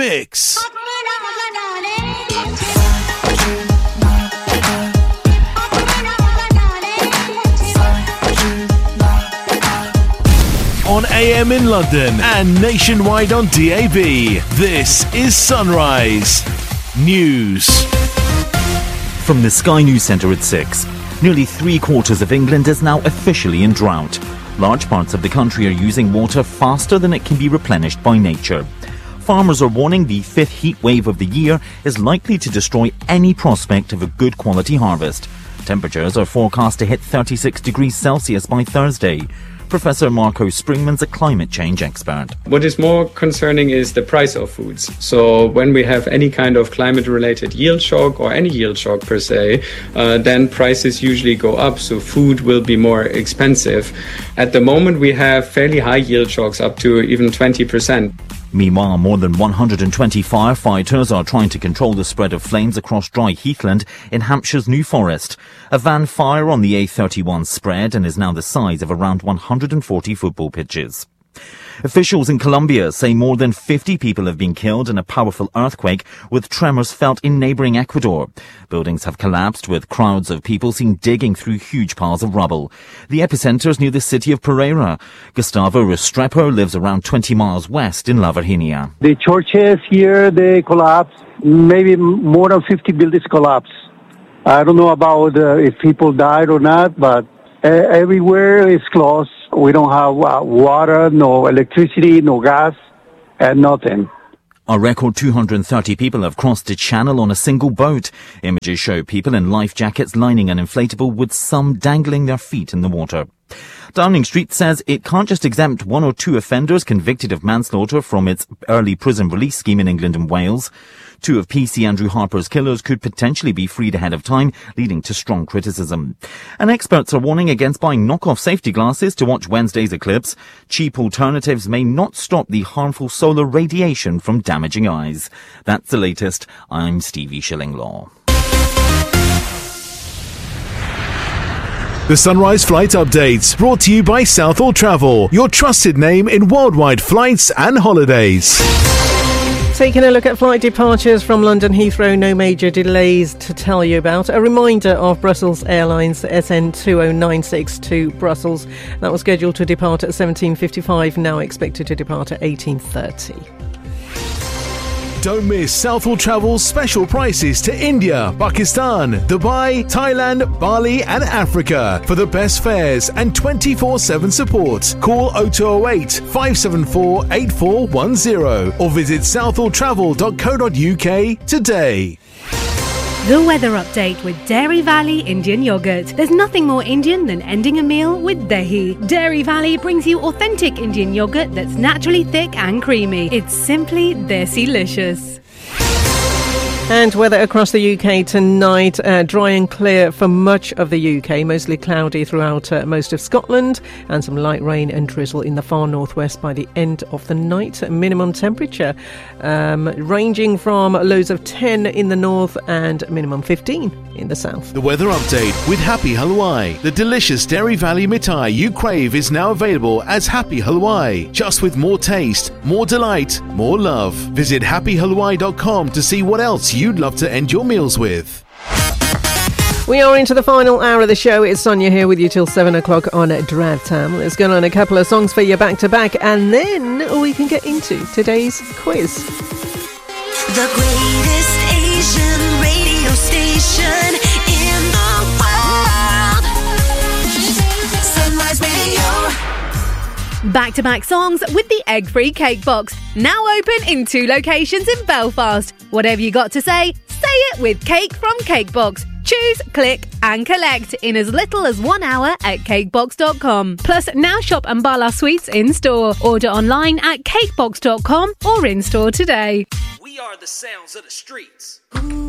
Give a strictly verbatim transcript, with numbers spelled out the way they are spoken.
mix. On A M in London and nationwide on D A B, this is Sunrise News. From the Sky News Centre at six, nearly three quarters of England is now officially in drought. Large parts of the country are using water faster than it can be replenished by nature. Farmers are warning the fifth heat wave of the year is likely to destroy any prospect of a good quality harvest. Temperatures are forecast to hit thirty-six degrees Celsius by Thursday. Professor Marco Springman's a climate change expert. What is more concerning is the price of foods. So when we have any kind of climate-related yield shock or any yield shock per se, uh, then prices usually go up, so food will be more expensive. At the moment, we have fairly high yield shocks, up to even twenty percent. Meanwhile, more than one hundred twenty firefighters are trying to control the spread of flames across dry heathland in Hampshire's New Forest. A van fire on the A thirty-one spread and is now the size of around one hundred forty football pitches. Officials in Colombia say more than fifty people have been killed in a powerful earthquake, with tremors felt in neighbouring Ecuador. Buildings have collapsed, with crowds of people seen digging through huge piles of rubble. The epicentre is near the city of Pereira. Gustavo Restrepo lives around twenty miles west in La Virginia. The churches here, they collapsed. Maybe more than fifty buildings collapsed. I don't know about uh, if people died or not, but uh, everywhere is closed. We don't have uh, water, no electricity, no gas, and nothing. A record two hundred thirty people have crossed the channel on a single boat. Images show people in life jackets lining an inflatable, with some dangling their feet in the water. Downing Street says it can't just exempt one or two offenders convicted of manslaughter from its early prison release scheme in England and Wales. Two of P C Andrew Harper's killers could potentially be freed ahead of time, leading to strong criticism. And experts are warning against buying knockoff safety glasses to watch Wednesday's eclipse. Cheap alternatives may not stop the harmful solar radiation from damaging eyes. That's the latest. I'm Stevie Shillinglaw. The Sunrise Flight Updates, brought to you by Southall Travel, your trusted name in worldwide flights and holidays. Taking a look at flight departures from London Heathrow, no major delays to tell you about. A reminder of Brussels Airlines S N two oh nine six to Brussels. That was scheduled to depart at seventeen fifty-five, now expected to depart at eighteen thirty. Don't miss Southall Travel's special prices to India, Pakistan, Dubai, Thailand, Bali and Africa for the best fares and twenty-four seven support. Call oh two oh eight, five seven four, eight four one oh or visit southall travel dot co dot uk today. The weather update with Dairy Valley Indian Yogurt. There's nothing more Indian than ending a meal with dahi. Dairy Valley brings you authentic Indian yogurt that's naturally thick and creamy. It's simply desi-licious. And weather across the U K tonight, uh, dry and clear for much of the U K, mostly cloudy throughout uh, most of Scotland, and some light rain and drizzle in the far northwest by the end of the night. Minimum temperature um, ranging from lows of ten in the north and minimum fifteen in the south. The weather update with Happy Halwai. The delicious Dairy Valley mithai you crave is now available as Happy Halwai, just with more taste, more delight, more love. Visit happy halwai dot com to see what else you'd love to end your meals with. We are into the final hour of the show. It's Sonia here with you till seven o'clock on Drive Time. Let's go on a couple of songs for you back to back, and then we can get into today's quiz. The greatest Asian radio station in the world. Sunrise Radio. Back-to-back songs with the egg-free cake box. Now open in two locations in Belfast. Whatever you got to say, say it with Cake from Cakebox. Choose, click and collect in as little as one hour at cakebox dot com. Plus, now shop Ambala Sweets in store. Order online at cakebox dot com or in store today. We are the sounds of the streets.